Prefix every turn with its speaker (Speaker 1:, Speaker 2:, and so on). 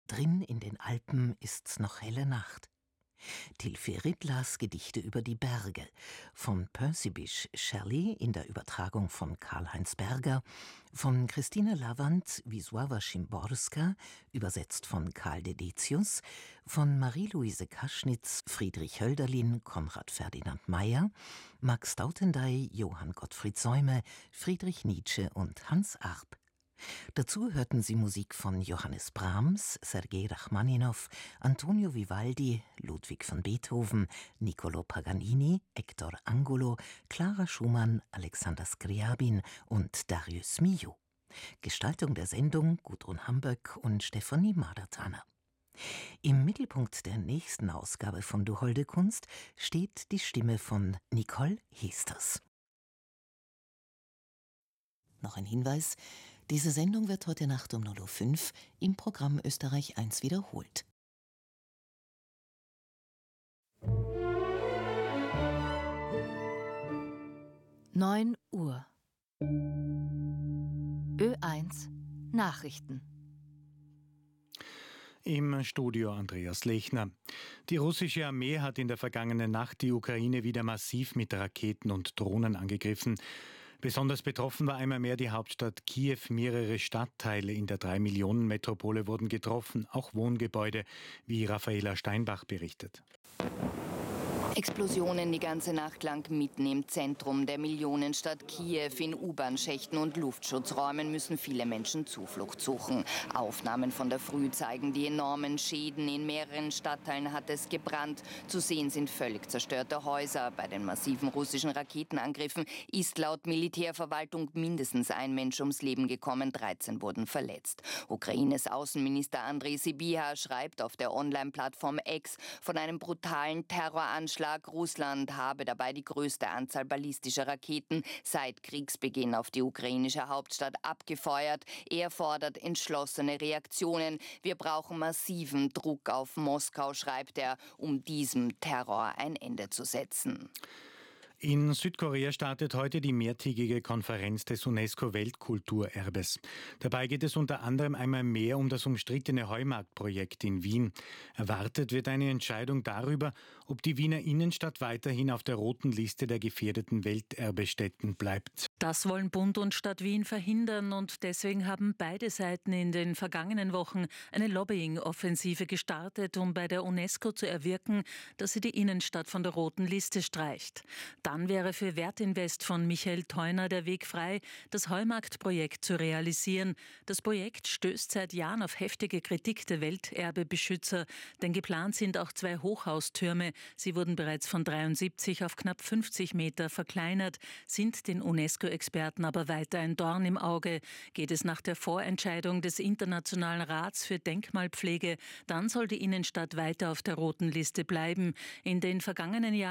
Speaker 1: Drin in den Alpen ist's noch helle Nacht. Till Ferrit las Gedichte über die Berge, von Percy Bysshe Shelley in der Übertragung von Karl-Heinz Berger, von Christine Lavand Wisława Szymborska, übersetzt von Karl Dedetius, von Marie-Louise Kaschnitz, Friedrich Hölderlin, Konrad Ferdinand Meyer, Max Dautendey, Johann Gottfried Säume, Friedrich Nietzsche und Hans Arp. Dazu hörten Sie Musik von Johannes Brahms, Sergei Rachmaninow, Antonio Vivaldi, Ludwig van Beethoven, Niccolò Paganini, Hector Angulo, Clara Schumann, Alexander Scriabin und Darius Milhaud. Gestaltung der Sendung Gudrun Hamböck und Stefanie Madertaner. Im Mittelpunkt der nächsten Ausgabe von Du holde Kunst steht die Stimme von Nicole Heesters. Noch ein Hinweis: Diese Sendung wird heute Nacht um 0:05 Uhr im Programm Österreich 1 wiederholt.
Speaker 2: Neun Uhr. Ö1 Nachrichten.
Speaker 3: Im Studio Andreas Lechner. Die russische Armee hat in der vergangenen Nacht die Ukraine wieder massiv mit Raketen und Drohnen angegriffen. Besonders betroffen war einmal mehr die Hauptstadt Kiew. Mehrere Stadtteile in der 3-Millionen-Metropole wurden getroffen, auch Wohngebäude, wie Raffaela Steinbach berichtet.
Speaker 4: Explosionen die ganze Nacht lang mitten im Zentrum der Millionenstadt Kiew. In U-Bahn-Schächten und Luftschutzräumen müssen viele Menschen Zuflucht suchen. Aufnahmen von der Früh zeigen die enormen Schäden. In mehreren Stadtteilen hat es gebrannt. Zu sehen sind völlig zerstörte Häuser. Bei den massiven russischen Raketenangriffen ist laut Militärverwaltung mindestens ein Mensch ums Leben gekommen, 13 wurden verletzt. Ukraines Außenminister Andrej Sybiha schreibt auf der Online-Plattform X von einem brutalen Terroranschlag. Russland habe dabei die größte Anzahl ballistischer Raketen seit Kriegsbeginn auf die ukrainische Hauptstadt abgefeuert. Er fordert entschlossene Reaktionen. Wir brauchen massiven Druck auf Moskau, schreibt er, um diesem Terror ein Ende zu setzen.
Speaker 3: In Südkorea startet heute die mehrtägige Konferenz des UNESCO-Weltkulturerbes. Dabei geht es unter anderem einmal mehr um das umstrittene Heumarktprojekt in Wien. Erwartet wird eine Entscheidung darüber, ob die Wiener Innenstadt weiterhin auf der roten Liste der gefährdeten Welterbestätten bleibt.
Speaker 5: Das wollen Bund und Stadt Wien verhindern und deswegen haben beide Seiten in den vergangenen Wochen eine Lobbying-Offensive gestartet, um bei der UNESCO zu erwirken, dass sie die Innenstadt von der roten Liste streicht. Dann wäre für Wertinvest von Michael Theuner der Weg frei, das Heumarktprojekt zu realisieren. Das Projekt stößt seit Jahren auf heftige Kritik der Welterbebeschützer, denn geplant sind auch 2 Hochhaustürme. Sie wurden bereits von 73 auf knapp 50 Meter verkleinert, sind den UNESCO-Experten aber weiter ein Dorn im Auge. Geht es nach der Vorentscheidung des Internationalen Rats für Denkmalpflege, dann soll die Innenstadt weiter auf der roten Liste bleiben. In den vergangenen Jahren